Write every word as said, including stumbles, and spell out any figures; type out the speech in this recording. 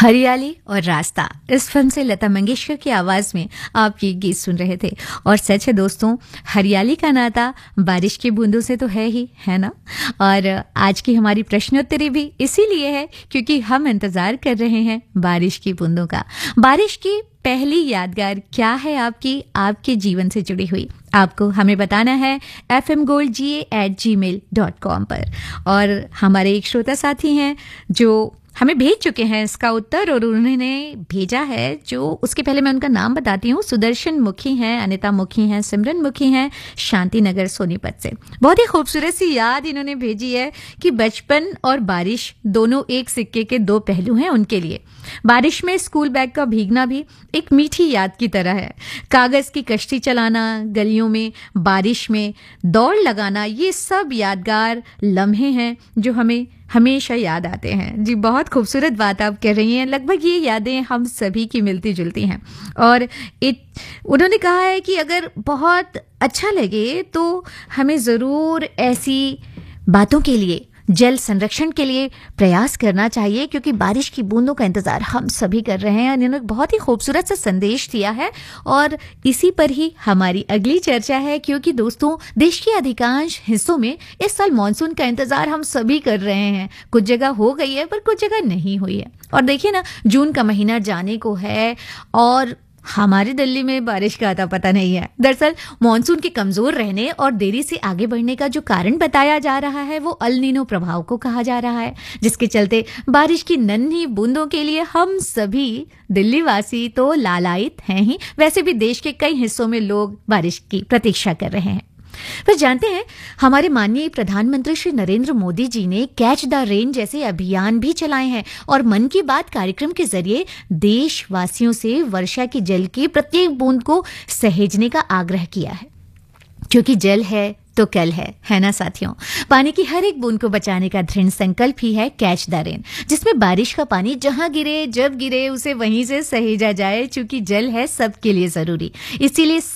हरियाली और रास्ता, इस फिल्म से लता मंगेशकर की आवाज में आप ये गीत सुन रहे थे। और सच है दोस्तों, हरियाली का नाता बारिश की बूंदों से तो है ही, है ना। और आज की हमारी प्रश्नोत्तरी भी इसीलिए है क्योंकि हम इंतजार कर रहे हैं बारिश की बूंदों का। बारिश की पहली यादगार क्या है आपकी, आपके जीवन से जुड़ी हुई, आपको हमें बताना है एफ एम गोल्ड जी ए एट जी मेल डॉट कॉम पर। और हमारे एक श्रोता साथी हैं जो हमें भेज चुके हैं इसका उत्तर, और उन्होंने भेजा है जो, उसके पहले मैं उनका नाम बताती हूँ। सुदर्शन मुखी हैं, अनिता मुखी हैं, सिमरन मुखी हैं, शांति नगर सोनीपत से। बहुत ही खूबसूरत सी याद इन्होंने भेजी है कि बचपन और बारिश दोनों एक सिक्के के दो पहलू हैं उनके लिए। बारिश में स्कूल बैग का भीगना भी एक मीठी याद की तरह है। कागज की कश्ती चलाना, गलियों में बारिश में दौड़ लगाना, ये सब यादगार लम्हे हैं जो हमें हमेशा याद आते हैं। जी, बहुत खूबसूरत बात आप कह रही हैं। लगभग ये यादें हम सभी की मिलती जुलती हैं। और इत, उन्होंने कहा है कि अगर बहुत अच्छा लगे तो हमें ज़रूर ऐसी बातों के लिए, जल संरक्षण के लिए प्रयास करना चाहिए, क्योंकि बारिश की बूंदों का इंतजार हम सभी कर रहे हैं। इन्होंने बहुत ही खूबसूरत सा संदेश दिया है और इसी पर ही हमारी अगली चर्चा है, क्योंकि दोस्तों देश के अधिकांश हिस्सों में इस साल मानसून का इंतजार हम सभी कर रहे हैं। कुछ जगह हो गई है पर कुछ जगह नहीं हुई है। और देखिए ना, जून का महीना जाने को है और हमारी दिल्ली में बारिश का आता पता नहीं है। दरअसल मानसून के कमजोर रहने और देरी से आगे बढ़ने का जो कारण बताया जा रहा है वो अल नीनो प्रभाव को कहा जा रहा है, जिसके चलते बारिश की नन्ही बूंदों के लिए हम सभी दिल्ली वासी तो लालायित हैं ही। वैसे भी देश के कई हिस्सों में लोग बारिश की प्रतीक्षा कर रहे हैं। पर जानते हैं, हमारे माननीय प्रधानमंत्री श्री नरेंद्र मोदी जी ने कैच द रेन जैसे अभियान भी चलाए हैं और मन की बात कार्यक्रम के जरिए देशवासियों से वर्षा के जल की प्रत्येक बूंद को सहेजने का आग्रह किया है, क्योंकि जल है तो कल है, है ना साथियों। पानी की हर एक बूंद को बचाने का दृढ़ संकल्प ही है कैच द रेन, जिसमें बारिश का पानी जहां गिरे, जब गिरे, उसे वहीं से सहेजा जाए, क्योंकि जल है सबके लिए जरूरी। इसीलिए